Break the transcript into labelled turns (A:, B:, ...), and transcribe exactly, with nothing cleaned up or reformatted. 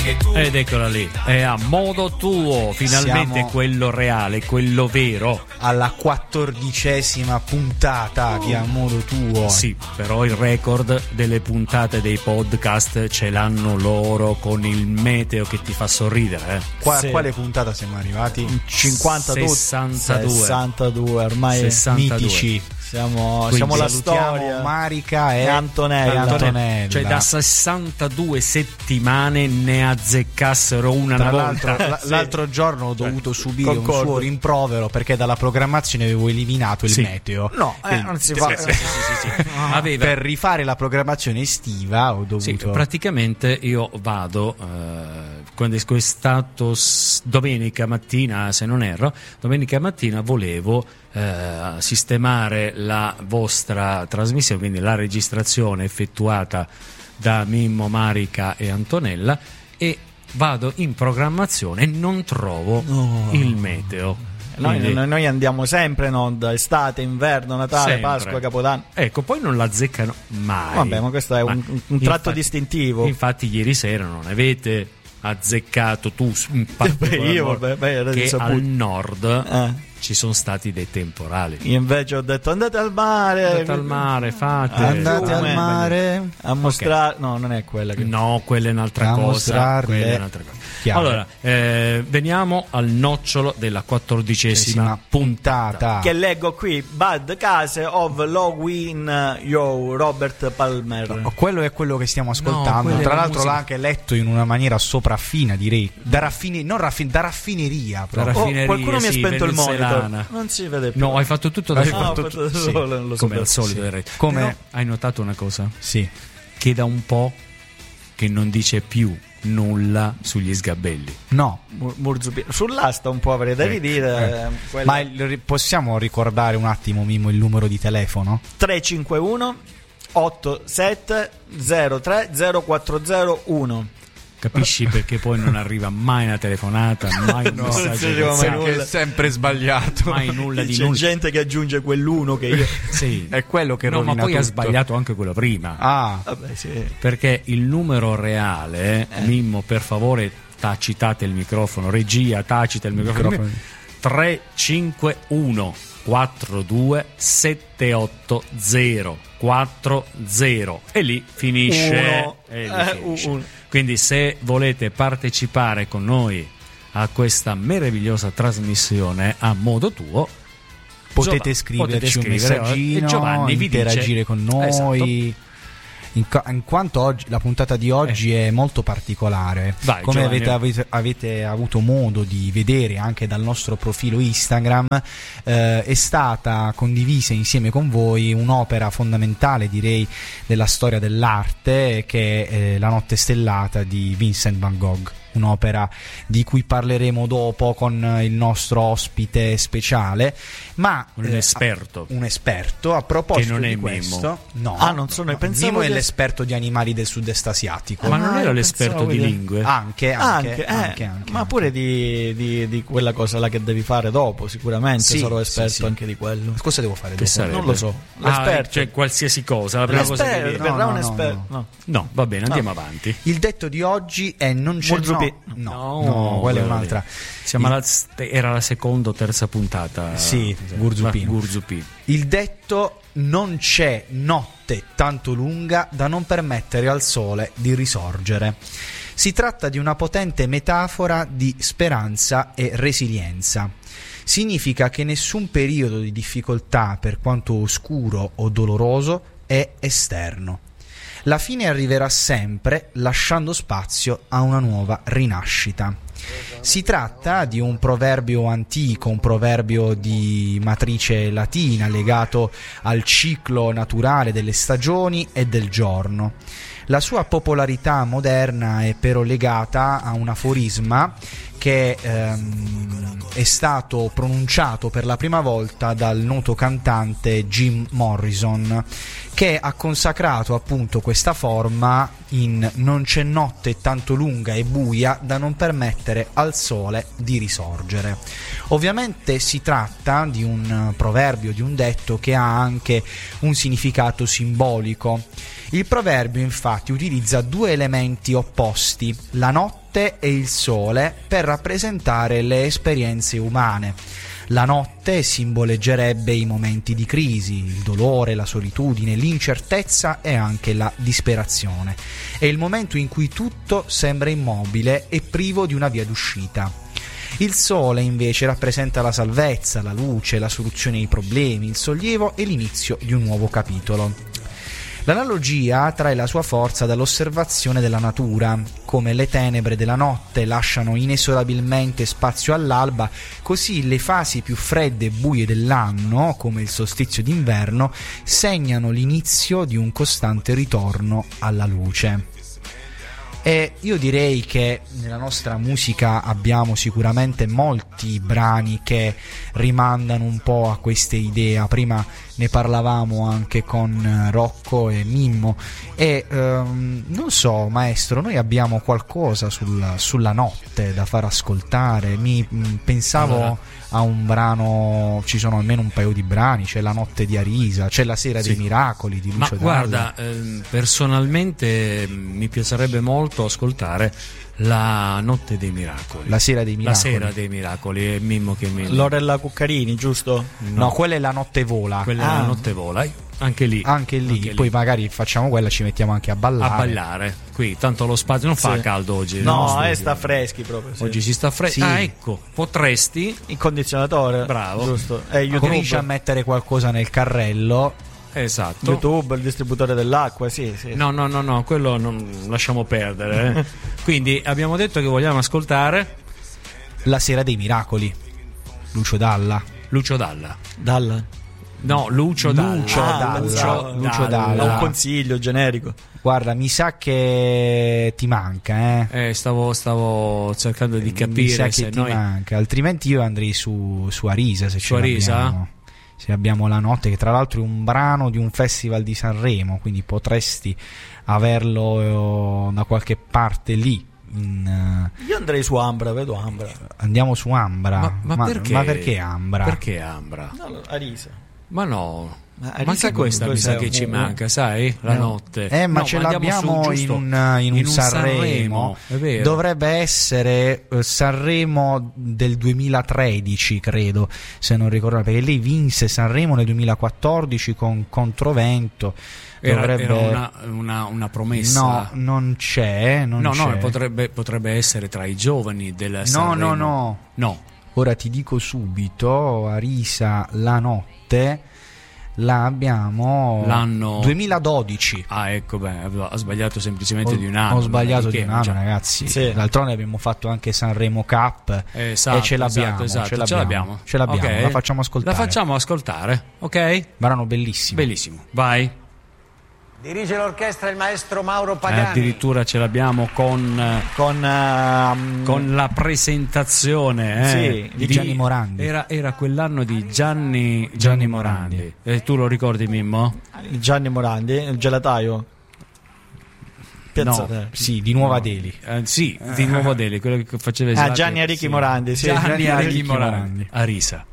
A: Ed eccola lì, è a modo tuo, finalmente. Siamo quello reale, quello vero.
B: Alla quattordicesima puntata
A: oh.
B: che è a modo tuo.
A: Sì, però il record delle puntate dei podcast ce l'hanno loro con il meteo che ti fa sorridere. Eh.
B: Qua,
C: sì.
B: Quale puntata siamo arrivati?
C: cinquantadue
A: sessantadue
C: sessantadue ormai
B: sessantadue. Mitici.
C: Siamo, siamo la storia.
B: Marica e,
C: e Antonella.
B: e Antonella.
A: Cioè da sessantadue settimane ne azzeccassero una
B: Tra
A: una
B: l'altro,
A: volta.
B: l-
A: sì.
B: l'altro giorno ho dovuto subire
C: Concordo.
B: un suo rimprovero perché dalla programmazione avevo eliminato il
A: Sì.
B: meteo.
C: No, eh,
B: Quindi,
C: non si
A: Sì,
C: fa.
A: sì, sì, sì, sì. Aveva
B: per rifare la programmazione estiva ho dovuto
A: Sì, praticamente io vado eh, quando è stato s- domenica mattina, se non erro, domenica mattina volevo eh, sistemare la vostra trasmissione, quindi la registrazione effettuata da Mimmo, Marica e Antonella, e vado in programmazione e non trovo
B: Oh.
A: il meteo.
C: Noi,
A: Quindi-
C: noi- noi andiamo sempre in onda, estate, inverno, Natale,
A: Sempre.
C: Pasqua, Capodanno.
A: Ecco, poi non l'azzeccano mai.
C: Vabbè, ma questo è un,
A: Mai.
C: un tratto
A: Infatti-
C: distintivo.
A: Infatti ieri sera non avete azzeccato tu in particolar
C: io,
A: modo
C: vabbè, beh, era
A: che
C: risaputo.
A: al nord
C: Eh.
A: ci sono stati dei temporali.
C: Io invece ho detto andate al mare.
A: Andate al mare, fate.
B: andate al
C: Fiume,
B: mare
C: a mostrare. No, non è quella che.
A: No, quella è un'altra
B: A
A: cosa.
B: mostrarle.
A: Quella è un'altra cosa.
B: Chiaro.
A: Allora, eh, veniamo al nocciolo della quattordicesima puntata.
C: Che leggo qui, Bad Case of Lowin Yo, Robert Palmer.
B: Oh, quello è quello che stiamo ascoltando.
A: quella è
B: Tra
A: la
B: l'altro
A: musica.
B: l'ha anche letto in una maniera sopraffina, direi. Da, raffine- non raffin- da raffineria
A: Da
B: proprio.
C: Oh,
A: raffineria,
C: qualcuno mi ha
A: sì,
C: spento il monitor.
A: venezuelana.
C: Non si vede più.
A: No, hai fatto tutto da
B: Hai
A: solo.
B: fatto
C: Ah, ho fatto da
A: Sì,
C: solo, non lo
A: come
C: sapevo.
A: al solito.
B: Sì.
A: direi.
B: Come-
A: Però hai notato una cosa?
B: Sì.
A: Che da un po' che non dice più nulla sugli sgabelli.
B: No.
C: Mur- Murzupi- Sull'asta un po' avrei da
A: Ecco,
C: ridire. eh, quella-
B: Ma il- possiamo ricordare un attimo, Mimmo, il numero di telefono?
C: tre cinque uno otto sette zero tre zero quattro zero uno.
A: Capisci perché poi non arriva mai una telefonata, mai un
C: non
A: messaggio
C: si
A: di
C: arriva mai
A: WhatsApp,
C: nulla.
B: è sempre sbagliato.
A: mai nulla di
C: C'è
A: nulla.
C: gente che aggiunge quell'uno che io.
A: Sì.
B: È quello che
A: No, ma
B: rovina
A: poi ha
B: tutto.
A: sbagliato anche quello prima.
B: Ah,
C: Vabbè, sì.
A: Perché il numero reale, Mimmo, per favore, tacitate il microfono, regia, tacita il microfono.
B: Microfono.
A: tre cinque uno quattro due sette otto zero quattro zero e lì finisce.
C: Uno.
A: E lì
C: Eh,
A: finisce.
C: uno.
A: Quindi se volete partecipare con noi a questa meravigliosa trasmissione a modo tuo,
B: potete
A: Giova-
B: scriverci
A: potete
B: un
A: scrivere,
B: messaggino,
A: e Giovanni vi dice-
B: interagire con noi.
A: Esatto.
B: In, ca- in quanto oggi, la puntata di oggi è molto particolare,
A: Vai,
B: come
A: Giovanni.
B: avete, avete, avete avuto modo di vedere anche dal nostro profilo Instagram, eh, è stata condivisa insieme con voi un'opera fondamentale, direi, della storia dell'arte, che è eh, La notte stellata di Vincent van Gogh. Un'opera di cui parleremo dopo con il nostro ospite speciale, ma
A: un
B: eh,
A: esperto.
B: un esperto a proposito
A: Che non è
B: di
A: Mimmo.
B: questo. No,
C: Ah, non sono,
B: no,
C: pensavo
B: Mimmo è
C: che-
B: l'esperto di animali del sud-est asiatico.
A: Ma non
C: Ah,
A: era
C: io
A: l'esperto
C: pensavo
A: di
C: che-
A: lingue?
B: Anche, anche,
C: Anche, eh,
B: anche, anche,
C: ma
B: anche.
C: pure di, di, di quella cosa là che devi fare dopo, sicuramente
B: Sì,
C: sarò
B: sì,
C: esperto
B: sì.
C: anche di quello.
B: Cosa devo fare
A: Che
B: dopo?
A: sarebbe?
C: Non lo so.
A: Ah,
C: L'esperto.
A: cioè qualsiasi cosa, la prima cosa che
C: L'esperto,
A: viene.
B: No,
C: verrà
B: no,
C: un
B: no,
C: esperto.
B: no.
C: No.
A: No, va bene, andiamo avanti.
B: Il detto di oggi è non c'è
C: Murzupi.
B: no, no,
A: No,
B: no, quella è
A: quello
B: un'altra.
A: Siamo
B: Il-
A: alla st- era la seconda o terza puntata.
B: Sì,
A: Esatto.
B: Gurzupino.
A: Ma- Gurzupino.
B: Il detto non c'è notte tanto lunga da non permettere al sole di risorgere. Si tratta di una potente metafora di speranza e resilienza. Significa che nessun periodo di difficoltà, per quanto oscuro o doloroso, è esterno. La fine arriverà sempre, lasciando spazio a una nuova rinascita. Si tratta di un proverbio antico, un proverbio di matrice latina legato al ciclo naturale delle stagioni e del giorno. La sua popolarità moderna è però legata a un aforisma che ehm, è stato pronunciato per la prima volta dal noto cantante Jim Morrison, che ha consacrato appunto questa forma in non c'è notte tanto lunga e buia da non permettere al sole di risorgere. Ovviamente si tratta di un proverbio, di un detto che ha anche un significato simbolico. Il proverbio infatti infatti utilizza due elementi opposti, la notte e il sole, per rappresentare le esperienze umane. La notte simboleggerebbe i momenti di crisi, il dolore, la solitudine, l'incertezza e anche la disperazione. È il momento in cui tutto sembra immobile e privo di una via d'uscita. Il sole invece rappresenta la salvezza, la luce, la soluzione ai problemi, il sollievo e l'inizio di un nuovo capitolo. L'analogia trae la sua forza dall'osservazione della natura. Come le tenebre della notte lasciano inesorabilmente spazio all'alba, così le fasi più fredde e buie dell'anno, come il solstizio d'inverno, segnano l'inizio di un costante ritorno alla luce. E io direi che nella nostra musica abbiamo sicuramente molti brani che rimandano un po' a queste idee. Prima ne parlavamo anche con Rocco e Mimmo e ehm, non so, maestro, noi abbiamo qualcosa sul, sulla notte da far ascoltare. Mi mh, pensavo allora. a un brano, ci sono almeno un paio di brani, c'è La notte di Arisa, c'è La sera sì. dei miracoli di Lucio
A: Ma guarda, eh, personalmente mi piacerebbe molto ascoltare La notte dei miracoli.
B: La sera dei miracoli.
A: La sera dei miracoli, è Mimmo che mi...
C: Lorella Cuccarini, giusto?
B: No, no, quella è La notte vola.
A: Quella
B: ah.
A: è La notte vola. Anche lì.
B: Anche lì,
A: anche
B: poi
A: lì.
B: magari facciamo quella, ci mettiamo anche a ballare.
A: A ballare. Qui, tanto lo spazio non fa
C: sì.
A: caldo oggi.
C: No, eh, sta freschi proprio. Sì.
A: Oggi si sta freschi.
B: Sì.
A: Ah, ecco, potresti...
C: Il condizionatore.
A: Bravo.
C: Giusto. Eh, YouTube.
B: Comincia a mettere qualcosa nel carrello.
A: Esatto.
C: YouTube, il distributore dell'acqua, sì, sì.
A: No, no, no, no, quello non lasciamo perdere. Eh. Quindi abbiamo detto che vogliamo ascoltare
B: La sera dei miracoli. Lucio Dalla.
A: Lucio Dalla.
C: Dalla.
A: No, Lucio Dalla.
B: Lucio
C: Ah,
B: Dalla.
C: Lucio,
B: Lucio Dalla.
C: Dalla. Un consiglio generico.
B: Guarda, mi sa che ti manca, eh.
A: Eh, stavo, stavo cercando di capire
B: mi sa che
A: se
B: ti
A: noi...
B: manca, altrimenti io andrei su, su Arisa, se
A: Su
B: ce
A: Arisa?
B: l'abbiamo. Se abbiamo La notte, che tra l'altro è un brano di un festival di Sanremo, quindi potresti averlo eh, da qualche parte lì. In, uh,
C: Io andrei su Ambra, vedo Ambra.
B: Andiamo su Ambra.
A: Ma, ma,
B: ma,
A: perché?
B: ma perché Ambra?
A: Perché Ambra?
C: No, no, Arisa.
A: Ma no,
C: Ma
A: ma anche questa mi sa che ci manca, sai? La
B: no.
A: notte.
B: Eh, ma
A: no,
B: ce
A: ma
B: l'abbiamo
A: su,
B: in
A: giusto,
B: un, in un,
A: in un
B: Sanremo.
A: Sanremo, è vero.
B: Dovrebbe essere uh, Sanremo del duemilatredici, credo, se non ricordo, perché lei vinse Sanremo nel duemilaquattordici con Controvento.
A: Era,
B: Dovrebbe...
A: era una, una, una promessa.
B: No, non c'è. Non
A: no,
B: c'è.
A: no, potrebbe, potrebbe essere tra i giovani del
B: No,
A: Sanremo.
B: no, no.
A: No.
B: Ora ti dico subito, Arisa La notte la abbiamo
A: l'anno
B: duemiladodici.
A: Ah, ecco, beh, ho sbagliato semplicemente
B: ho,
A: di un anno.
B: Ho sbagliato
A: di
B: di
A: che,
B: un anno,
A: cioè.
B: ragazzi.
C: Sì.
B: D'altronde abbiamo fatto anche Sanremo Cup
A: Esatto,
B: e ce l'abbiamo,
A: esatto,
B: ce
A: esatto,
B: l'abbiamo,
A: ce l'abbiamo.
B: ce l'abbiamo.
A: Okay.
B: La facciamo ascoltare.
A: La facciamo ascoltare, ok?
B: Brano bellissimo.
A: Bellissimo, vai.
D: Dirige l'orchestra il maestro Mauro
A: Eh,
D: Pagani.
A: addirittura ce l'abbiamo con,
C: Con, uh,
A: con la presentazione eh,
C: Sì,
B: di Gianni Morandi.
A: Era, era quell'anno di Gianni, Gianni,
B: Gianni
A: Morandi.
B: Morandi.
A: E tu lo ricordi, Mimmo?
C: Gianni Morandi, il gelataio. Piazza
B: No,
C: Terra.
B: sì, di Nuova Delhi.
A: Eh, sì, di Nuovo Delhi, quello che faceva
C: Ah,
A: esatto.
C: Gianni Enrichi
A: Sì.
C: Morandi, sì.
A: Gianni
B: Gianni
A: Enrichi
B: Enrichi
A: Morandi.
B: Morandi.
A: Arisa.